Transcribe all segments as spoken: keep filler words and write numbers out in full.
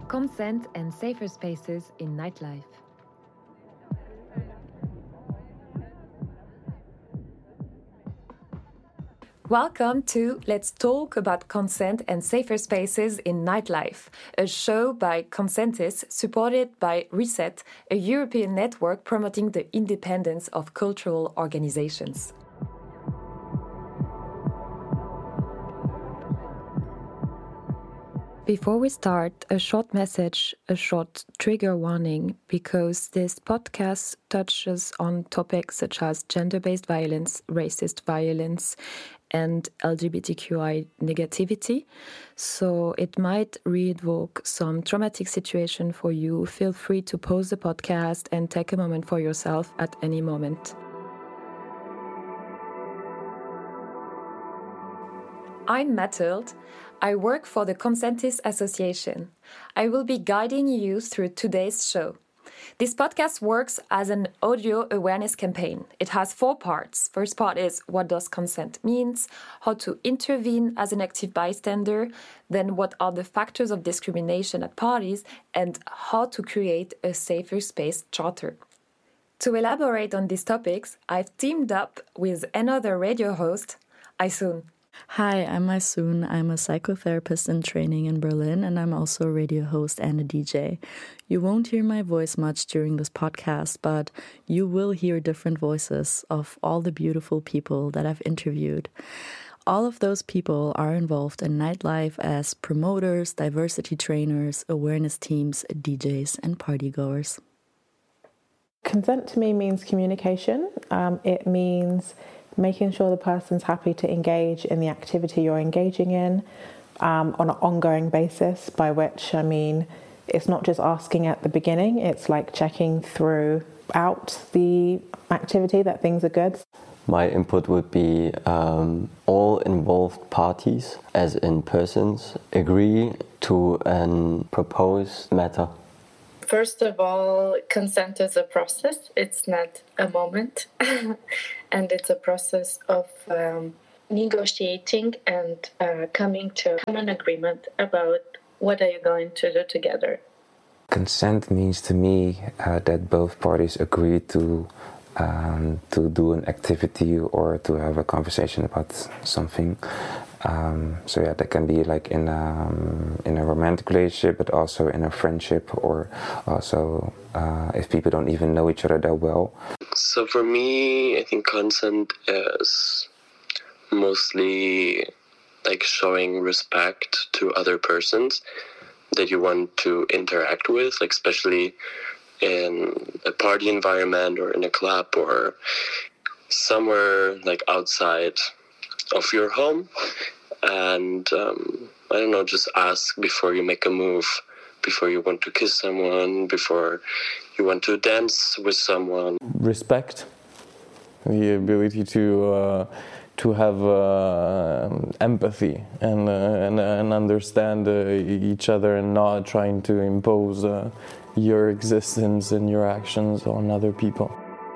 Consent and safer spaces in nightlife. Welcome to Let's Talk About Consent and Safer Spaces in Nightlife, a show by Consentis supported by Reset, a European network promoting the independence of cultural organizations. Before we start, a short message, a short trigger warning, because this podcast touches on topics such as gender-based violence, racist violence, and L G B T Q I negativity. So it might re-evoke some traumatic situation for you. Feel free to pause the podcast and take a moment for yourself at any moment. I'm Mathilde. I work for the Consentis Association. I will be guiding you through today's show. This podcast works as an audio awareness campaign. It has four parts. First part is what does consent means, how to intervene as an active bystander, then what are the factors of discrimination at parties, and how to create a safer space charter. To elaborate on these topics, I've teamed up with another radio host, Aysun. Hi, I'm Aysun. I'm a psychotherapist in training in Berlin, and I'm also a radio host and a D J. You won't hear my voice much during this podcast, but you will hear different voices of all the beautiful people that I've interviewed. All of those people are involved in nightlife as promoters, diversity trainers, awareness teams, D Js, and partygoers. Consent to me means communication. Um, it means making sure the person's happy to engage in the activity you're engaging in um, on an ongoing basis, by which I mean it's not just asking at the beginning, it's like checking throughout the activity that things are good. My input would be um, all involved parties, as in persons, agree to a proposed matter. First of all, consent is a process. It's not a moment. And it's a process of um, negotiating and uh, coming to a common agreement about what are you going to do together. Consent means to me uh, that both parties agree to um, to do an activity or to have a conversation about something. Um, so yeah, that can be like in a, in a romantic relationship, but also in a friendship, or also uh, if people don't even know each other that well. So for me, I think consent is mostly like showing respect to other persons that you want to interact with, like especially in a party environment or in a club or somewhere like outside of your home. And um, I don't know, just ask before you make a move, before you want to kiss someone, before you want to dance with someone. Respect, the ability to uh, to have uh, empathy and uh, and, and understand uh, each other, and not trying to impose uh, your existence and your actions on other people.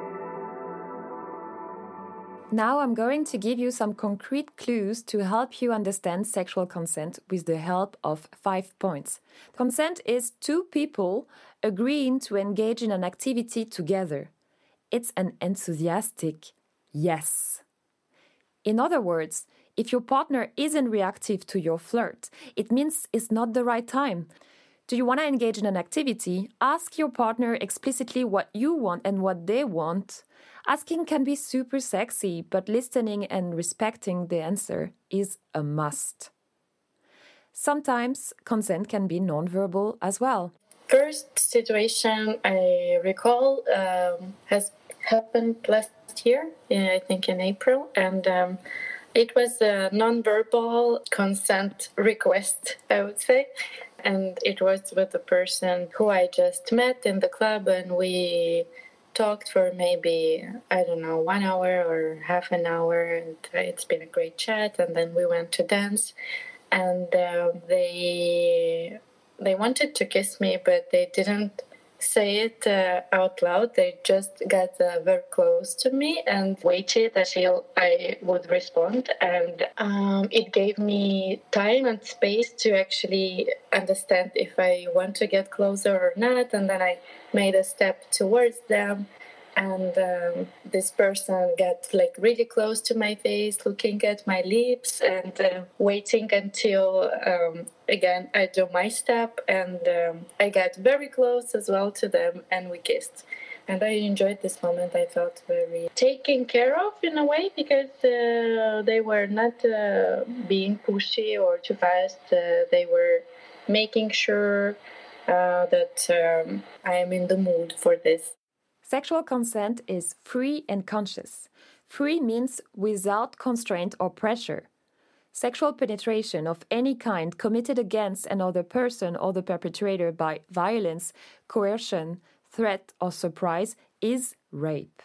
Now I'm going to give you some concrete clues to help you understand sexual consent with the help of five points. Consent is two people agreeing to engage in an activity together. It's an enthusiastic yes. In other words, if your partner isn't reactive to your flirt, it means it's not the right time. Do you want to engage in an activity? Ask your partner explicitly what you want and what they want. Asking can be super sexy, but listening and respecting the answer is a must. Sometimes consent can be nonverbal as well. First situation I recall um, has happened last year, I think in April, and um, it was a nonverbal consent request, I would say. And it was with a person who I just met in the club, and we talked for maybe, I don't know, one hour or half an hour, and it's been a great chat, and then we went to dance, and uh, they they wanted to kiss me, but they didn't say it uh, out loud. They just got uh, very close to me and waited until I would respond. And um, it gave me time and space to actually understand if I want to get closer or not. And then I made a step towards them. And um, this person got like really close to my face, looking at my lips and uh, waiting until, um, again, I do my step. And um, I got very close as well to them and we kissed. And I enjoyed this moment. I felt very taken care of in a way because uh, they were not uh, being pushy or too fast. Uh, they were making sure uh, that um, I am in the mood for this. Sexual consent is free and conscious. Free means without constraint or pressure. Sexual penetration of any kind committed against another person or the perpetrator by violence, coercion, threat, or surprise is rape.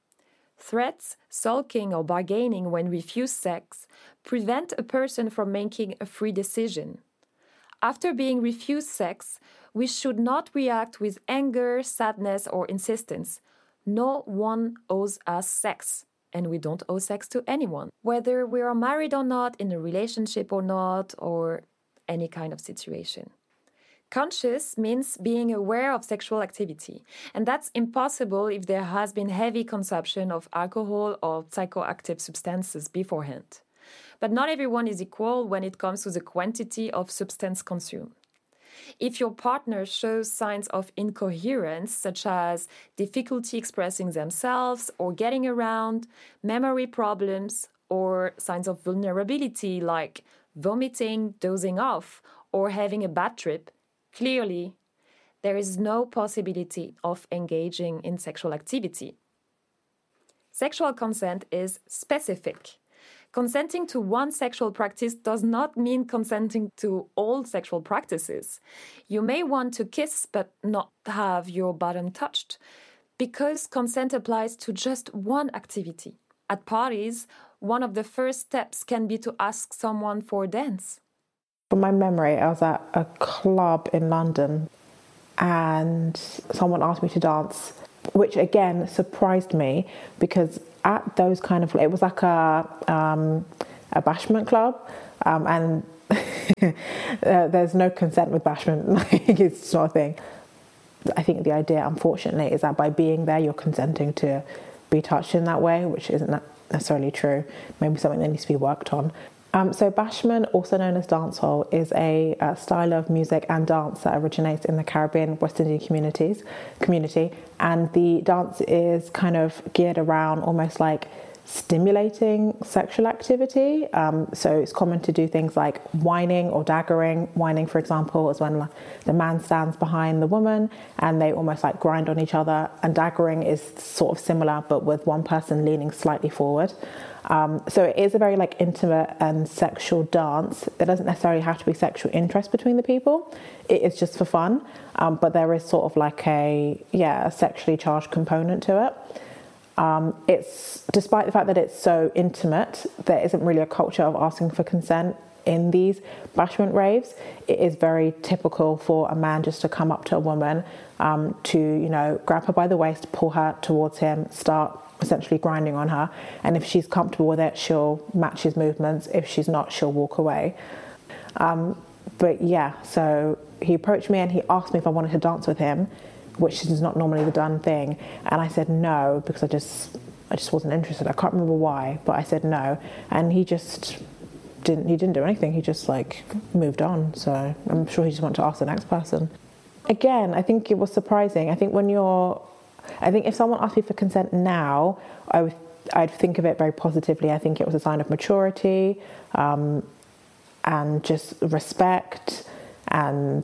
Threats, sulking, or bargaining when refused sex prevent a person from making a free decision. After being refused sex, we should not react with anger, sadness, or insistence. No one owes us sex, and we don't owe sex to anyone. Whether we are married or not, in a relationship or not, or any kind of situation. Conscious means being aware of sexual activity, and that's impossible if there has been heavy consumption of alcohol or psychoactive substances beforehand. But not everyone is equal when it comes to the quantity of substance consumed. If your partner shows signs of incoherence, such as difficulty expressing themselves or getting around, memory problems, or signs of vulnerability like vomiting, dozing off, or having a bad trip, clearly, there is no possibility of engaging in sexual activity. Sexual consent is specific. Consenting to one sexual practice does not mean consenting to all sexual practices. You may want to kiss but not have your bottom touched, because consent applies to just one activity. At parties, one of the first steps can be to ask someone for a dance. From my memory, I was at a club in London and someone asked me to dance, which again surprised me because at those kind of, it was like a um, a bashment club, um, and uh, there's no consent with bashment. Like, it's not a thing. I think the idea, unfortunately, is that by being there, you're consenting to be touched in that way, which isn't necessarily true. Maybe something that needs to be worked on. Um, so bashment, also known as dancehall, is a, a style of music and dance that originates in the Caribbean, West Indian communities, community, and the dance is kind of geared around almost like stimulating sexual activity. Um, so it's common to do things like whining or daggering. Whining, for example, is when the man stands behind the woman and they almost like grind on each other, and daggering is sort of similar but with one person leaning slightly forward. Um, so it is a very like intimate and sexual dance. There doesn't necessarily have to be sexual interest between the people. It is just for fun, um, but there is sort of like a yeah a sexually charged component to it. Um, it's despite the fact that it's so intimate, there isn't really a culture of asking for consent in these bashment raves. It is very typical for a man just to come up to a woman, um, to you know grab her by the waist, pull her towards him, start essentially grinding on her, and if she's comfortable with it, she'll match his movements. If she's not, she'll walk away. Um, but yeah, so he approached me and he asked me if I wanted to dance with him, which is not normally the done thing, and I said no because I just I just wasn't interested. I can't remember why, but I said no, and he just didn't he didn't do anything. He just like moved on. So I'm sure he just wanted to ask the next person. Again, I think it was surprising. I think when you're I think if someone asked me for consent now, I would, I'd think of it very positively. I think it was a sign of maturity, um, and just respect and,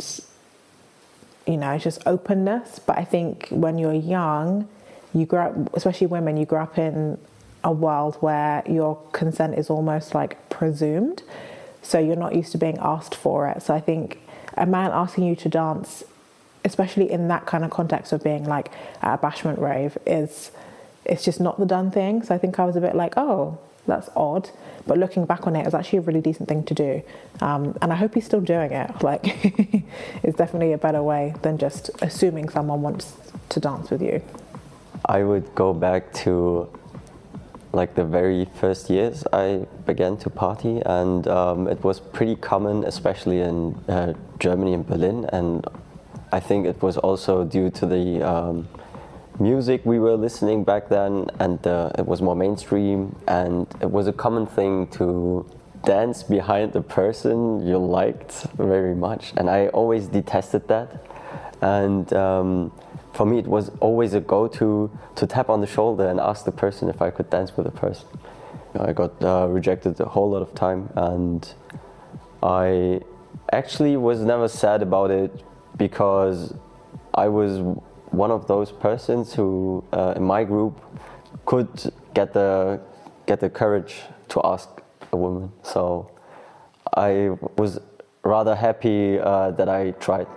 you know, just openness. But I think when you're young, you grow up, especially women, you grow up in a world where your consent is almost like presumed. So you're not used to being asked for it. So I think a man asking you to dance, especially in that kind of context of being like at a bashment rave, is it's just not the done thing. So I think I was a bit like, oh, that's odd. But looking back on it, it's actually a really decent thing to do. Um, and I hope he's still doing it. Like, it's definitely a better way than just assuming someone wants to dance with you. I would go back to like the very first years I began to party, and um, it was pretty common, especially in uh, Germany and Berlin. And I think it was also due to the um, music we were listening back then, and uh, it was more mainstream, and it was a common thing to dance behind the person you liked very much, and I always detested that. And um, for me it was always a go-to to tap on the shoulder and ask the person if I could dance with the person. I got uh, rejected a whole lot of time, and I actually was never sad about it, because I was one of those persons who, uh, in my group, could get the get the courage to ask a woman. So I was rather happy uh, that I tried.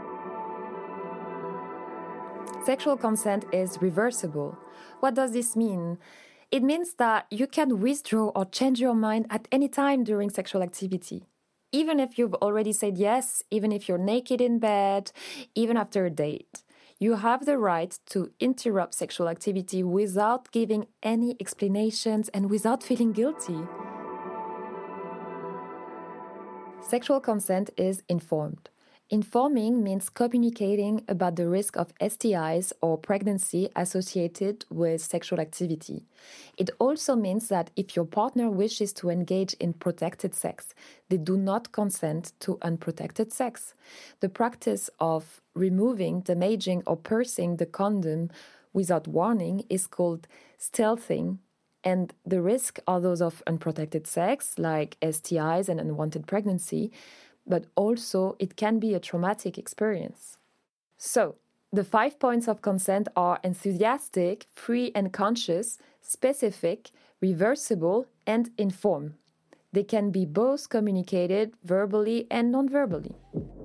Sexual consent is reversible. What does this mean? It means that you can withdraw or change your mind at any time during sexual activity. Even if you've already said yes, even if you're naked in bed, even after a date. You have the right to interrupt sexual activity without giving any explanations and without feeling guilty. Sexual consent is informed. Informing means communicating about the risk of S T Is or pregnancy associated with sexual activity. It also means that if your partner wishes to engage in protected sex, they do not consent to unprotected sex. The practice of removing, damaging, or piercing the condom without warning is called stealthing, and the risks are those of unprotected sex, like S T Is and unwanted pregnancy, but also it can be a traumatic experience. So, the five points of consent are enthusiastic, free and conscious, specific, reversible, and informed. They can be both communicated verbally and non-verbally.